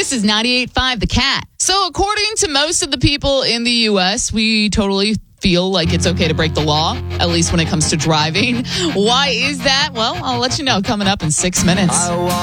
This is 98.5 The Cat. So according to most of the people in the U.S., we totally feel like it's okay to break the law, at least when it comes to driving. Why is that? Well, I'll let you know coming up in 6 minutes.